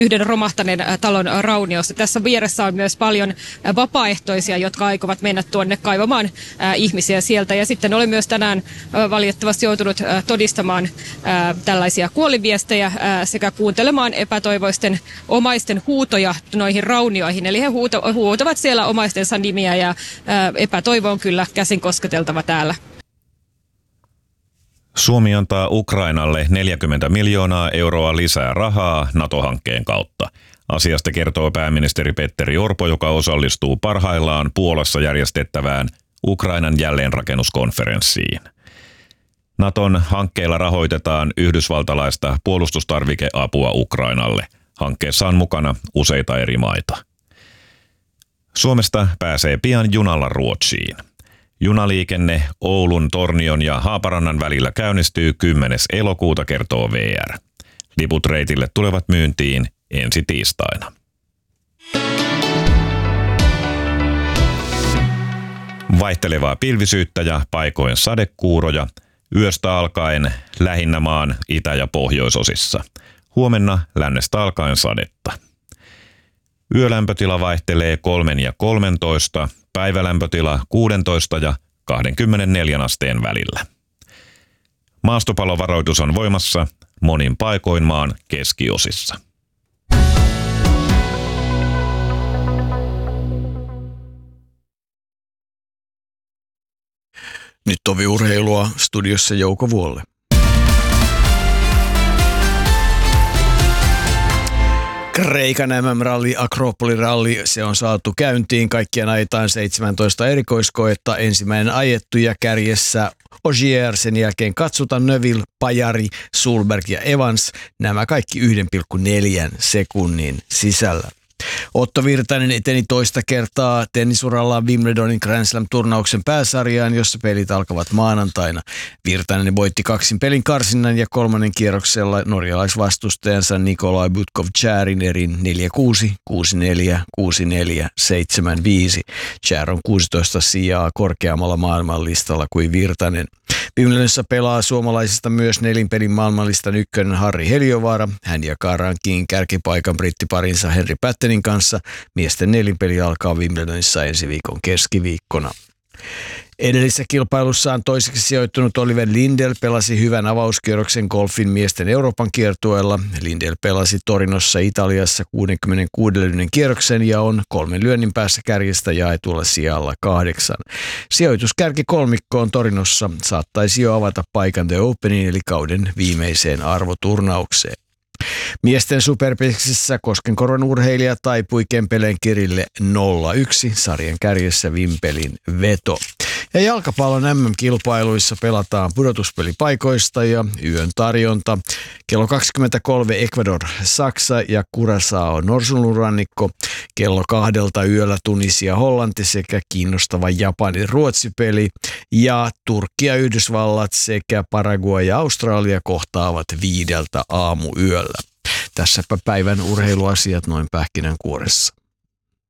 yhden romahtaneen talon rauniossa. Tässä vieressä on myös paljon vapaaehtoisia, jotka aikovat mennä tuonne kaivamaan ihmisiä sieltä. Ja sitten olen myös tänään valitettavasti joutunut todistamaan tällaisia kuolinviestejä sekä kuuntelemaan epätoivoisten omaisten huutoja noihin raunioihin. Eli he huutavat siellä omaistensa nimiä ja epätoivo on kyllä käsin kosketeltava täällä. Suomi antaa Ukrainalle 40 miljoonaa euroa lisää rahaa NATO-hankkeen kautta. Asiasta kertoo pääministeri Petteri Orpo, joka osallistuu parhaillaan Puolassa järjestettävään Ukrainan jälleenrakennuskonferenssiin. Naton hankkeella rahoitetaan yhdysvaltalaista puolustustarvikeapua Ukrainalle. Hankkeessa on mukana useita eri maita. Suomesta pääsee pian junalla Ruotsiin. Junaliikenne Oulun, Tornion ja Haaparannan välillä käynnistyy 10. elokuuta, kertoo VR. Liput reitille tulevat myyntiin ensi tiistaina. Vaihtelevaa pilvisyyttä ja paikoin sadekuuroja. Yöstä alkaen lähinnä maan itä- ja pohjoisosissa. Huomenna lännestä alkaen sadetta. Yölämpötila vaihtelee 3 ja 13, päivälämpötila 16 ja 24 asteen välillä. Maastopalovaroitus on voimassa monin paikoin maan keskiosissa. Nyt toviurheilua, studiossa Jouko Vuolle. Kreikan MM-ralli, Akropoliralli, se on saatu käyntiin. Kaikkien ajetaan 17 erikoiskoetta. Ensimmäinen ajettu ja kärjessä Ogier, sen jälkeen katsotaan Neville, Pajari, Sulberg ja Evans. Nämä kaikki 1,4 sekunnin sisällä. Otto Virtanen eteni toista kertaa tennisurallaan Wimbledonin Grand Slam-turnauksen pääsarjaan, jossa pelit alkavat maanantaina. Virtanen voitti kaksin pelin karsinnan ja kolmannen kierroksella norjalaisvastustajansa Nikolai Butkov-Charin erin 4-6, 6-4, 6-4, 7-5. Char on 16 sijaa korkeammalla maailmanlistalla kuin Virtanen. Wimbledonissa pelaa suomalaisista myös nelinpelin maailmanlistan ykkönen Harri Heliövaara. Hän jakaa rankingin kärkipaikan brittiparinsa Henri Pattenin kanssa. Miesten nelinpeli alkaa Wimbledonissa ensi viikon keskiviikkona. Edellisessä kilpailussaan toiseksi sijoittunut Oliver Lindell pelasi hyvän avauskierroksen golfin miesten Euroopan kiertueella. Lindell pelasi Torinossa Italiassa 66. kierroksen ja on 3 lyönnin päässä kärjestä jaetulla sijalla 8. Sijoitus kärkikolmikkoon Torinossa saattaisi jo avata paikan The Openiin eli kauden viimeiseen arvoturnaukseen. Miesten superpeksissä Koskenkorvan urheilija taipui Kempeleen Kirille 0-1, sarjan kärjessä Vimpelin veto. Ja jalkapallon MM-kilpailuissa pelataan pudotuspelipaikoista ja yön tarjonta. Kello 23 Ecuador, Saksa ja Curaçao, Norsunluurannikko. Kello 2 yöllä Tunisia, Hollanti sekä kiinnostava Japanin Ruotsi-peli. Ja Turkki ja Yhdysvallat sekä Paraguay ja Australia kohtaavat 5 aamuyöllä. Tässäpä päivän urheiluasiat noin pähkinänkuoressa.